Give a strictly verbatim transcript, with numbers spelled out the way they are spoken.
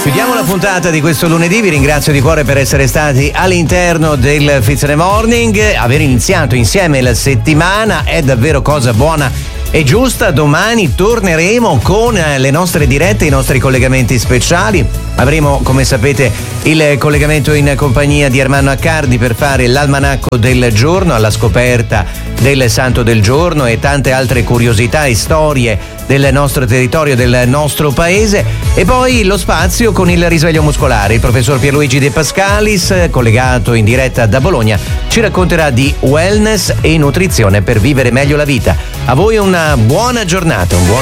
Chiudiamo la puntata di questo lunedì, vi ringrazio di cuore per essere stati all'interno del Fizz Morning, aver iniziato insieme la settimana è davvero cosa buona e giusta. Domani torneremo con le nostre dirette, i nostri collegamenti speciali. Avremo, come sapete, il collegamento in compagnia di Ermanno Accardi per fare l'almanacco del giorno alla scoperta del santo del giorno e tante altre curiosità e storie del nostro territorio, del nostro paese, e poi lo spazio con il risveglio muscolare. Il professor Pierluigi De Pascalis, collegato in diretta da Bologna, ci racconterà di wellness e nutrizione per vivere meglio la vita. A voi una buona giornata, un buon